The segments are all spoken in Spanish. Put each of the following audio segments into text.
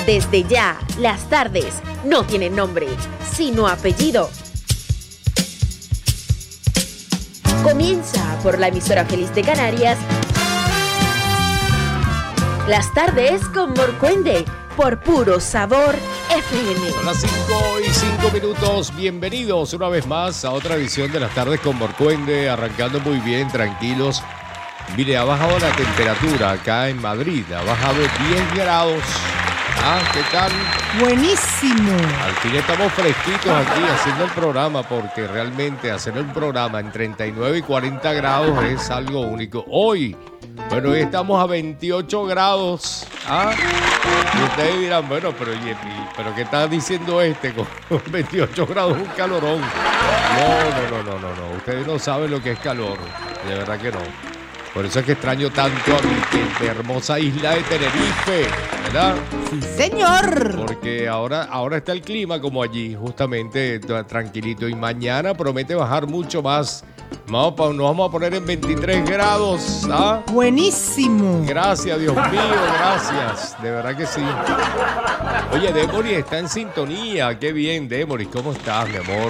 Desde ya, las tardes no tienen nombre, sino apellido. Comienza por la emisora feliz de Canarias. Las tardes con Morcuende, por Puro Sabor FM. Son las 5:05. Bienvenidos una vez más a otra edición de las tardes con Morcuende. Arrancando muy bien, tranquilos. Mire, ha bajado la temperatura acá en Madrid. Ha bajado 10 grados. ¿Qué tal? Buenísimo. Al fin estamos fresquitos aquí haciendo el programa, porque realmente hacer un programa en 39 y 40 grados es algo único. Hoy estamos a 28 grados. Y ustedes dirán, bueno, pero ¿qué está diciendo con 28 grados? Un calorón. No. Ustedes no saben lo que es calor. De verdad que no. Por eso es que extraño tanto a mi hermosa isla de Tenerife, ¿verdad? Sí, señor. Porque ahora está el clima como allí, justamente tranquilito. Y mañana promete bajar mucho más. Nos vamos a poner en 23 grados. Buenísimo. Gracias, Dios mío, gracias. De verdad que sí. Oye, Demoris está en sintonía. Qué bien, Demoris. ¿Cómo estás, mi amor?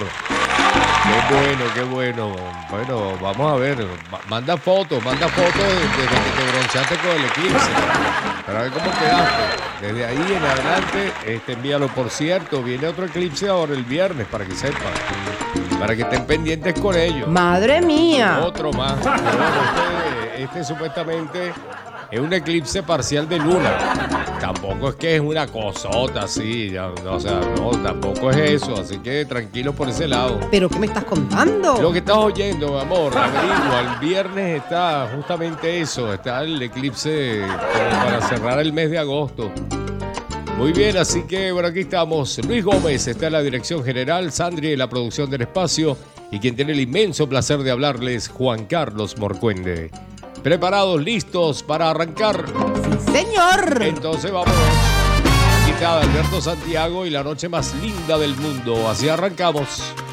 Qué bueno. Bueno, vamos a ver. Manda fotos desde que te bronceaste con el eclipse. Para ver cómo quedaste. Desde ahí en adelante, envíalo. Por cierto, viene otro eclipse ahora el viernes, para que sepan. Para que estén pendientes con ello. ¡Madre mía! Otro más. Pero bueno, este supuestamente es un eclipse parcial de luna. Tampoco es que es una cosota así, tampoco es eso. Así que tranquilo por ese lado. ¿Pero qué me estás contando? Lo que estás oyendo, mi amor, averigua. El viernes está justamente eso. Está el eclipse para cerrar el mes de agosto. Muy bien, así que bueno, aquí estamos. Luis Gómez está en la dirección general, Sandri en la producción del espacio, y quien tiene el inmenso placer de hablarles, Juan Carlos Morcuende. ¿Preparados, listos para arrancar? ¡Sí, señor! Entonces vamos. Aquí está Alberto Santiago y la noche más linda del mundo. Así arrancamos.